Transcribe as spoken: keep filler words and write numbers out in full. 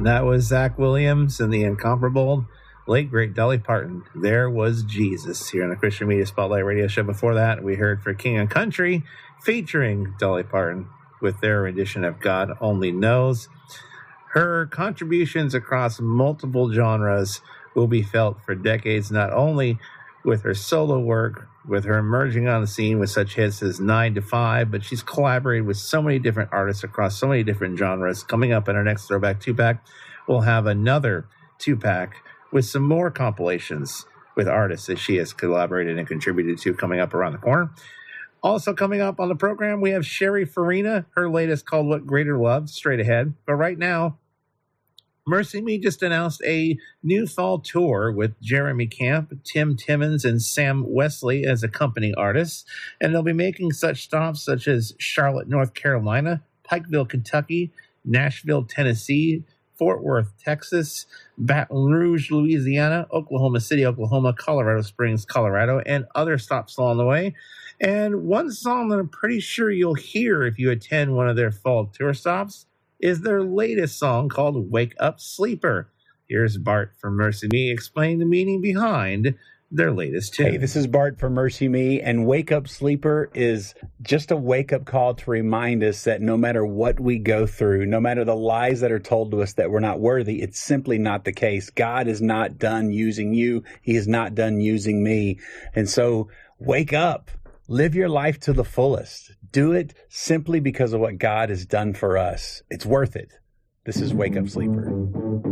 That was Zach Williams and the incomparable late, great Dolly Parton. There was Jesus here on the Christian Media Spotlight Radio Show. Before that, we heard For King and Country featuring Dolly Parton with their rendition of God Only Knows. Her contributions across multiple genres will be felt for decades, not only with her solo work, with her emerging on the scene with such hits as nine to five, but she's collaborated with so many different artists across so many different genres. Coming up in our next Throwback two-pack, we'll have another two-pack with some more compilations with artists that she has collaborated and contributed to coming up around the corner. Also coming up on the program, we have Sherry Farina, her latest called What Greater Love, straight ahead. But right now, MercyMe just announced a new fall tour with Jeremy Camp, Tim Timmons, and Sam Wesley as accompanying artists. And they'll be making such stops such as Charlotte, North Carolina, Pikeville, Kentucky, Nashville, Tennessee, Fort Worth, Texas, Baton Rouge, Louisiana, Oklahoma City, Oklahoma, Colorado Springs, Colorado, and other stops along the way. And one song that I'm pretty sure you'll hear if you attend one of their fall tour stops is their latest song called Wake Up Sleeper. Here's Bart from MercyMe explaining the meaning behind their latest tune. Hey, this is Bart from MercyMe, and Wake Up Sleeper is just a wake-up call to remind us that no matter what we go through, no matter the lies that are told to us that we're not worthy, it's simply not the case. God is not done using you. He is not done using me. And so wake up. Live your life to the fullest. Do it simply because of what God has done for us. It's worth it. This is Wake Up Sleeper.